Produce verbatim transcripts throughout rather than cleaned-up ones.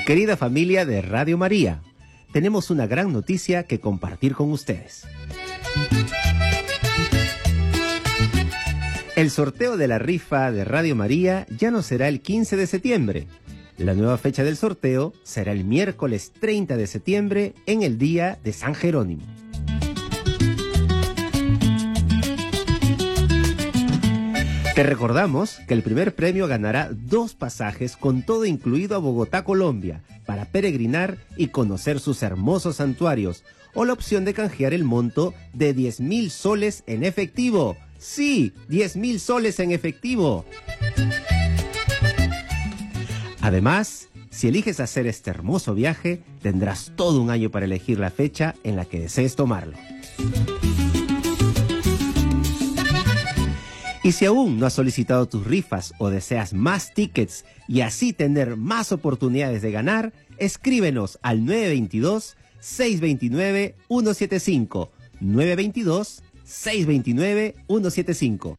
Querida familia de Radio María, tenemos una gran noticia que compartir con ustedes. El sorteo de la rifa de Radio María ya no será el quince de septiembre. La nueva fecha del sorteo será el miércoles treinta de septiembre en el día de San Jerónimo. Te recordamos que el primer premio ganará dos pasajes con todo incluido a Bogotá, Colombia, para peregrinar y conocer sus hermosos santuarios, o la opción de canjear el monto de diez mil soles en efectivo. ¡Sí! ¡diez mil soles en efectivo! Además, si eliges hacer este hermoso viaje, tendrás todo un año para elegir la fecha en la que desees tomarlo. Y si aún no has solicitado tus rifas o deseas más tickets y así tener más oportunidades de ganar, escríbenos al nueve dos dos, seis dos nueve, uno siete cinco, nueve dos dos, seis dos nueve, uno siete cinco.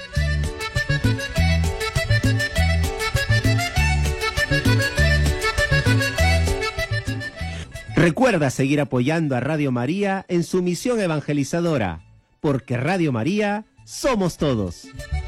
Recuerda seguir apoyando a Radio María en su misión evangelizadora, porque Radio María somos todos.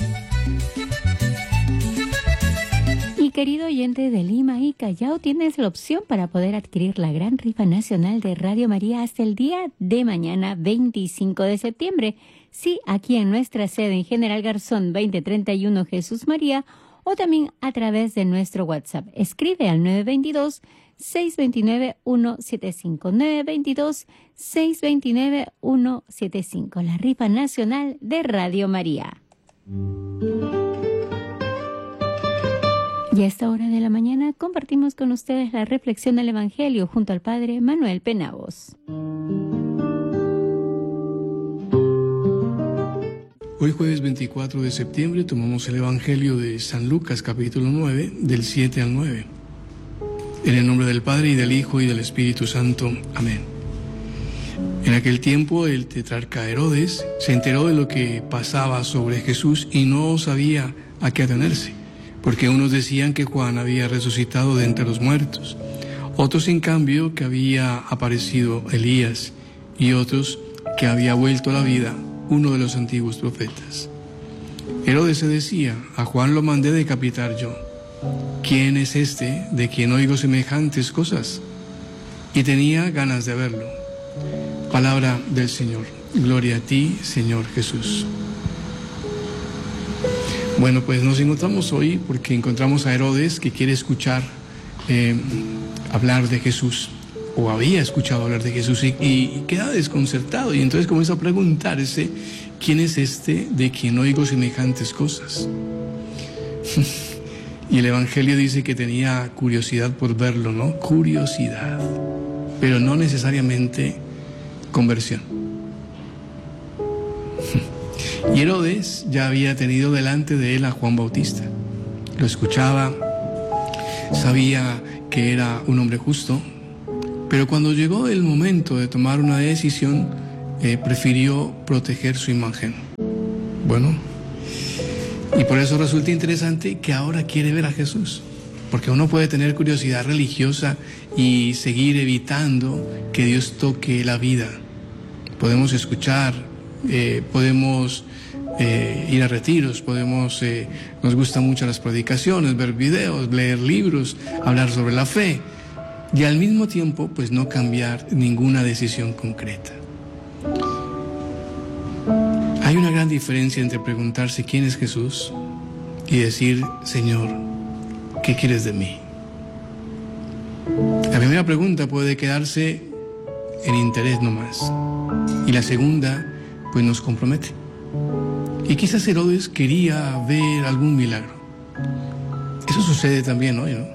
Y querido oyente de Lima y Callao, tienes la opción para poder adquirir la gran rifa nacional de Radio María hasta el día de mañana, veinticinco de septiembre. Sí, aquí en nuestra sede en General Garzón veinte treinta y uno Jesús María, o también a través de nuestro WhatsApp. Escribe al nueve dos dos, seis dos nueve, uno siete cinco, nueve dos dos, seis dos nueve, uno siete cinco, la rifa nacional de Radio María. Y a esta hora de la mañana compartimos con ustedes la reflexión del Evangelio junto al Padre Manuel Penagos. Hoy jueves veinticuatro de septiembre tomamos el Evangelio de San Lucas capítulo nueve, del siete al nueve. En el nombre del Padre, y del Hijo, y del Espíritu Santo. Amén. En aquel tiempo el tetrarca Herodes se enteró de lo que pasaba sobre Jesús y no sabía a qué atenerse, porque unos decían que Juan había resucitado de entre los muertos, otros en cambio que había aparecido Elías, y otros que había vuelto a la vida uno de los antiguos profetas. Herodes se decía: a Juan lo mandé decapitar yo. ¿Quién es este de quien oigo semejantes cosas? Y tenía ganas de verlo. Palabra del Señor. Gloria a ti, Señor Jesús. Bueno, pues nos encontramos hoy porque encontramos a Herodes, que quiere escuchar eh, hablar de Jesús, o había escuchado hablar de Jesús, y, y queda desconcertado, y entonces comienza a preguntarse: ¿quién es este de quien oigo semejantes cosas? Y el Evangelio dice que tenía curiosidad por verlo, ¿no? Curiosidad, pero no necesariamente conversión. Y Herodes ya había tenido delante de él a Juan Bautista. Lo escuchaba, sabía que era un hombre justo, pero cuando llegó el momento de tomar una decisión, eh, prefirió proteger su imagen. Bueno, y por eso resulta interesante que ahora quiere ver a Jesús, porque uno puede tener curiosidad religiosa y seguir evitando que Dios toque la vida. Podemos escuchar, eh, podemos eh, ir a retiros, podemos, eh, nos gustan mucho las predicaciones, ver videos, leer libros, hablar sobre la fe, y al mismo tiempo pues no cambiar ninguna decisión concreta. Hay una gran diferencia entre preguntarse quién es Jesús y decir: Señor, ¿qué quieres de mí? La primera pregunta puede quedarse en interés nomás, y la segunda pues nos compromete. Y quizás Herodes quería ver algún milagro. Eso sucede también hoy, ¿no?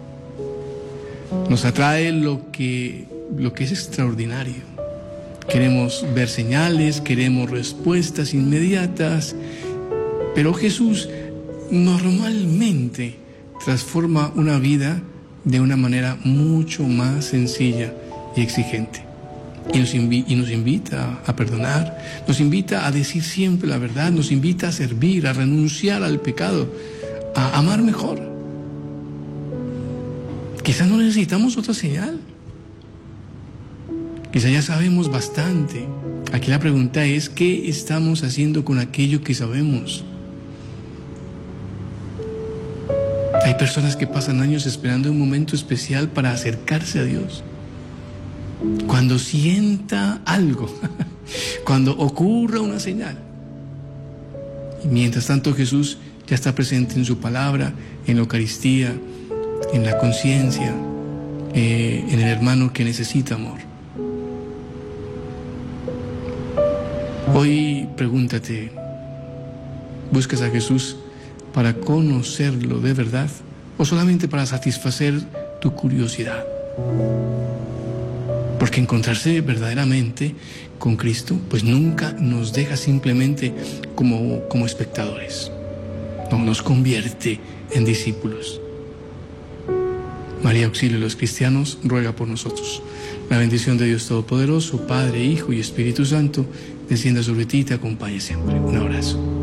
Nos atrae lo que, lo que es extraordinario. Queremos ver señales, queremos respuestas inmediatas, pero Jesús normalmente transforma una vida de una manera mucho más sencilla y exigente. Y nos, invi- y nos invita a perdonar, nos invita a decir siempre la verdad, nos invita a servir, a renunciar al pecado, a amar mejor. Quizás no necesitamos otra señal. Quizás ya sabemos bastante. Aquí la pregunta es, ¿qué estamos haciendo con aquello que sabemos? Hay personas que pasan años esperando un momento especial para acercarse a Dios. Cuando sienta algo, cuando ocurra una señal. Y mientras tanto Jesús ya está presente en su palabra, en la Eucaristía, en la conciencia, eh, en el hermano que necesita amor. Hoy pregúntate, ¿buscas a Jesús para conocerlo de verdad o solamente para satisfacer tu curiosidad? Porque encontrarse verdaderamente con Cristo pues nunca nos deja simplemente como, como espectadores, no, nos convierte en discípulos. María, auxilio de los cristianos, ruega por nosotros. La bendición de Dios Todopoderoso, Padre, Hijo y Espíritu Santo, descienda sobre ti y te acompañe siempre. Un abrazo.